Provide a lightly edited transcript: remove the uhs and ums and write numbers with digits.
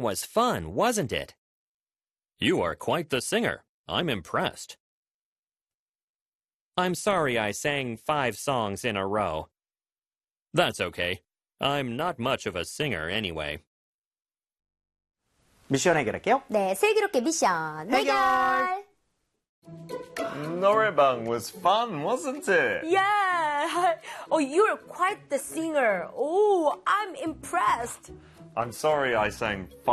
was fun, wasn't it? You are quite the singer. I'm impressed. I'm sorry I sang 5 songs in a row. That's okay. I'm not much of a singer anyway. 미션 해결할게요. 네, 슬기롭게 미션 해결! 노래방 was fun, wasn't it? Yeah! Oh, you're quite the singer. Oh, I'm impressed. I'm sorry I sang